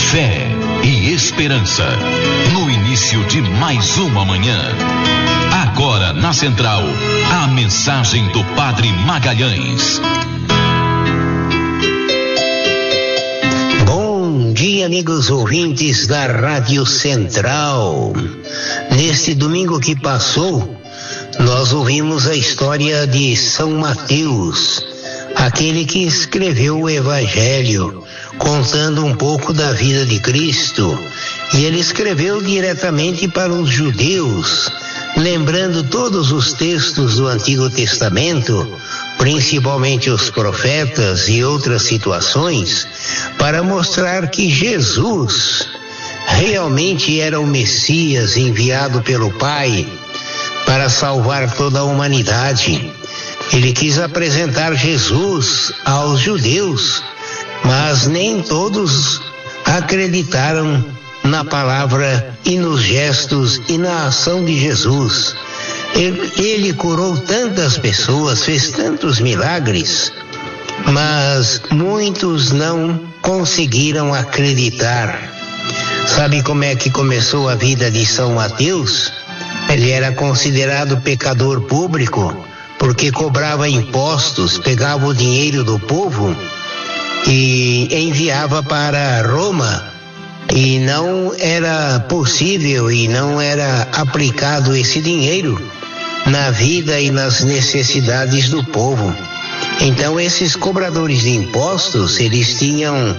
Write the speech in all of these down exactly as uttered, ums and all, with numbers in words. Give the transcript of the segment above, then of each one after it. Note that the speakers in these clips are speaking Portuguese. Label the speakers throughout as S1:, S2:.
S1: Fé e esperança, no início de mais uma manhã. Agora na Central, a mensagem do Padre Magalhães.
S2: Bom dia, amigos ouvintes da Rádio Central. Neste domingo que passou, nós ouvimos a história de São Mateus, aquele que escreveu o Evangelho, contando um pouco da vida de Cristo. E ele escreveu diretamente para os judeus, lembrando todos os textos do Antigo Testamento, principalmente os profetas e outras situações, para mostrar que Jesus realmente era o Messias enviado pelo Pai para salvar toda a humanidade. Ele quis apresentar Jesus aos judeus, mas nem todos acreditaram na palavra e nos gestos e na ação de Jesus. Ele, ele curou tantas pessoas, fez tantos milagres, mas muitos não conseguiram acreditar. Sabe como é que começou a vida de São Mateus? Ele era considerado pecador público, porque cobrava impostos, pegava o dinheiro do povo e enviava para Roma, e não era possível e não era aplicado esse dinheiro na vida e nas necessidades do povo. Então esses cobradores de impostos, eles tinham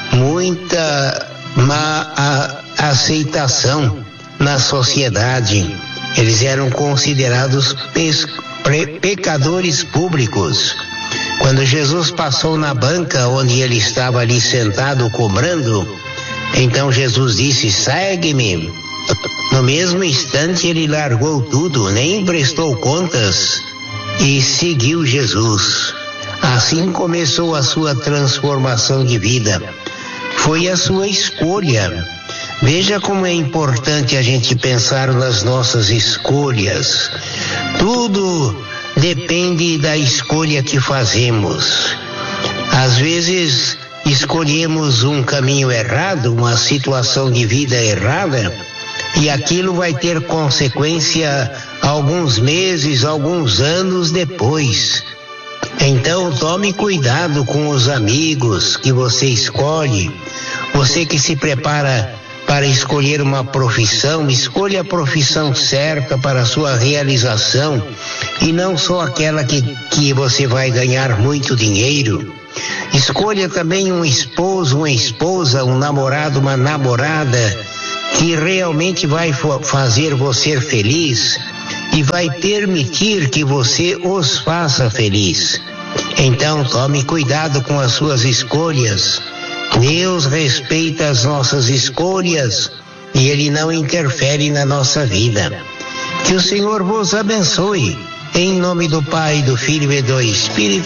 S2: muita má a, aceitação na sociedade. Eles eram considerados pes, pre, pecadores públicos. Quando Jesus passou na banca onde ele estava ali sentado cobrando, então Jesus disse: segue-me. No mesmo instante ele largou tudo, nem prestou contas e seguiu Jesus. Assim começou a sua transformação de vida. Foi a sua escolha. Veja como é importante a gente pensar nas nossas escolhas. Tudo depende da escolha que fazemos. Às vezes escolhemos um caminho errado, uma situação de vida errada, e aquilo vai ter consequência alguns meses, alguns anos depois. Então tome cuidado com os amigos que você escolhe. Você que se prepara para escolher uma profissão, escolha a profissão certa para a sua realização, e não só aquela que, que você vai ganhar muito dinheiro. Escolha também um esposo, uma esposa, um namorado, uma namorada, que realmente vai fazer você feliz e vai permitir que você os faça feliz. Então tome cuidado com as suas escolhas. Deus respeita as nossas escolhas e Ele não interfere na nossa vida. Que o Senhor vos abençoe. Em nome do Pai, do Filho e do Espírito